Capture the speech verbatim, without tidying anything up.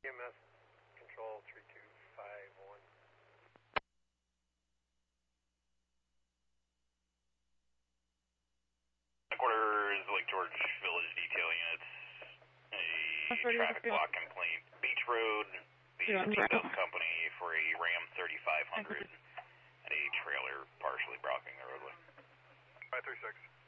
E M S control three two five one. Headquarters, Lake George Village Detail Units. A traffic block complaint. Beach Road, the Steamboat Company for a Ram thirty-five hundred and a trailer partially blocking the roadway. five three six.